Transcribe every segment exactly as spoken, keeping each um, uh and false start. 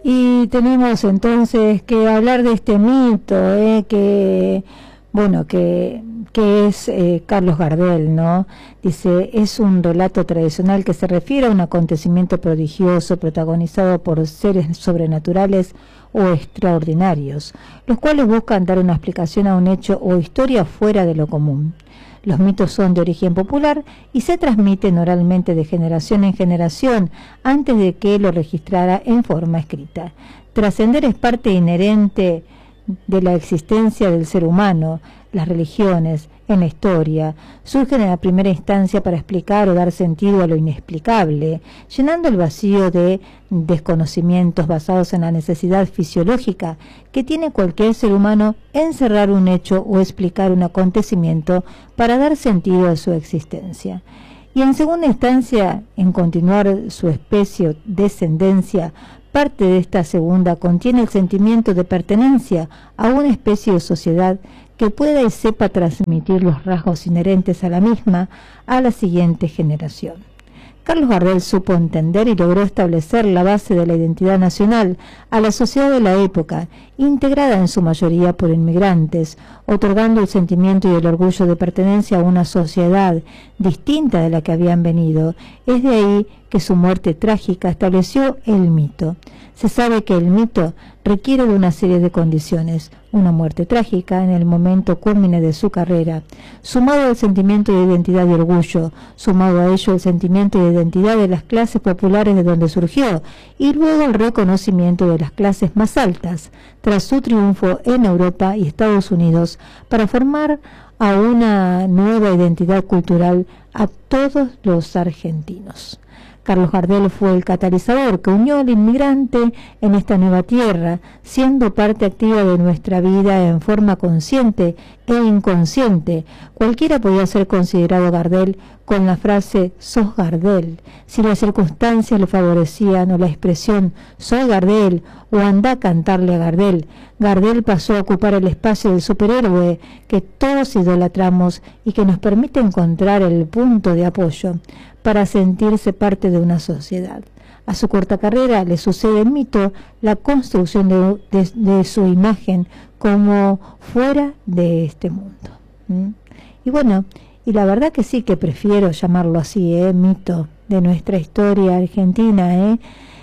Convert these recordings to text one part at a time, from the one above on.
Y tenemos entonces que hablar de este mito, eh, que, bueno, que, que es eh, Carlos Gardel, ¿no? Dice, es un relato tradicional que se refiere a un acontecimiento prodigioso protagonizado por seres sobrenaturales o extraordinarios, los cuales buscan dar una explicación a un hecho o historia fuera de lo común. Los mitos son de origen popular y se transmiten oralmente de generación en generación antes de que lo registrara en forma escrita. Trascender es parte inherente de la existencia del ser humano. Las religiones, en la historia, surgen en la primera instancia para explicar o dar sentido a lo inexplicable, llenando el vacío de desconocimientos basados en la necesidad fisiológica que tiene cualquier ser humano en cerrar un hecho o explicar un acontecimiento para dar sentido a su existencia. Y en segunda instancia, en continuar su especie o descendencia. Parte de esta segunda contiene el sentimiento de pertenencia a una especie o sociedad que pueda y sepa transmitir los rasgos inherentes a la misma a la siguiente generación. Carlos Gardel supo entender y logró establecer la base de la identidad nacional a la sociedad de la época, integrada en su mayoría por inmigrantes, otorgando el sentimiento y el orgullo de pertenencia a una sociedad distinta de la que habían venido. Es de ahí que su muerte trágica estableció el mito. Se sabe que el mito requiere de una serie de condiciones: una muerte trágica en el momento cúlmine de su carrera, sumado al sentimiento de identidad y orgullo, sumado a ello el sentimiento de identidad de las clases populares de donde surgió, y luego el reconocimiento de las clases más altas, tras su triunfo en Europa y Estados Unidos, para formar a una nueva identidad cultural a todos los argentinos. Carlos Gardel fue el catalizador que unió al inmigrante en esta nueva tierra, siendo parte activa de nuestra vida en forma consciente e inconsciente. Cualquiera podía ser considerado Gardel con la frase «sos Gardel», si las circunstancias lo favorecían, o la expresión «soy Gardel» o «andá a cantarle a Gardel». Gardel pasó a ocupar el espacio del superhéroe que todos idolatramos y que nos permite encontrar el punto de apoyo para sentirse parte de una sociedad. A su corta carrera le sucede el mito, la construcción de, de, de su imagen como fuera de este mundo. ¿Mm? Y bueno, y la verdad que sí que prefiero llamarlo así, ¿eh? Mito de nuestra historia argentina, ¿eh?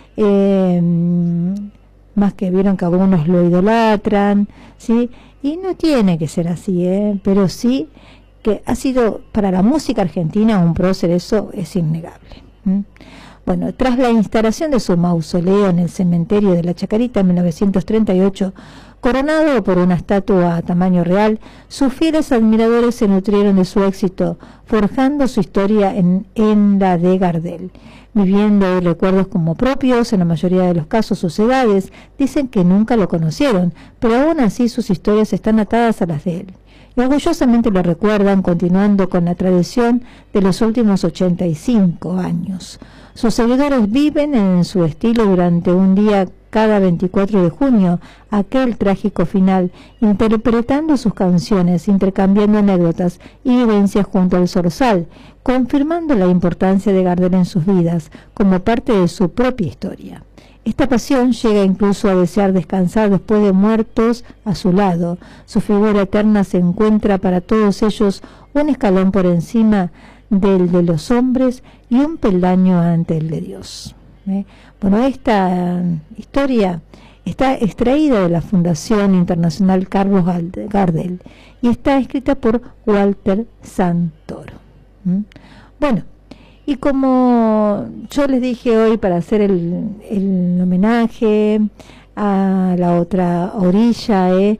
Eh, más que vieron que algunos lo idolatran, ¿sí? Y no tiene que ser así, ¿eh? Pero sí que ha sido para la música argentina un prócer, eso es innegable. ¿Mm? Bueno, tras la instalación de su mausoleo en el cementerio de la Chacarita en mil novecientos treinta y ocho, coronado por una estatua a tamaño real, sus fieles admiradores se nutrieron de su éxito, forjando su historia en, en la de Gardel. Viviendo recuerdos como propios, en la mayoría de los casos sus edades, dicen que nunca lo conocieron, pero aún así sus historias están atadas a las de él. Y orgullosamente lo recuerdan, continuando con la tradición de los últimos ochenta y cinco años. Sus seguidores viven en su estilo durante un día cada veinticuatro de junio, aquel trágico final, interpretando sus canciones, intercambiando anécdotas y vivencias junto al zorzal, confirmando la importancia de Gardel en sus vidas como parte de su propia historia. Esta pasión llega incluso a desear descansar después de muertos a su lado. Su figura eterna se encuentra para todos ellos un escalón por encima del de los hombres y un peldaño ante el de Dios. ¿Eh? Bueno, esta historia está extraída de la Fundación Internacional Carlos Gardel y está escrita por Walter Santoro. ¿Mm? Bueno, y como yo les dije hoy, para hacer el, el homenaje a la otra orilla, eh,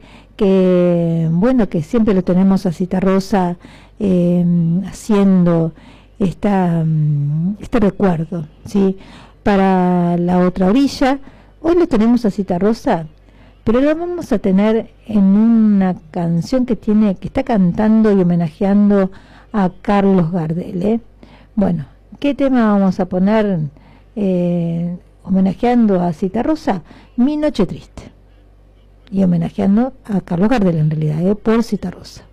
que bueno, que siempre lo tenemos a Citarrosa eh, haciendo esta, este recuerdo, ¿sí? Para la otra orilla, hoy lo tenemos a Citarrosa, pero lo vamos a tener en una canción que tiene, que está cantando y homenajeando a Carlos Gardel, ¿eh? Bueno, ¿qué tema vamos a poner eh, homenajeando a Citarrosa? Mi noche triste. Y homenajeando a Carlos Gardel en realidad, ¿eh? Por Citarrosa.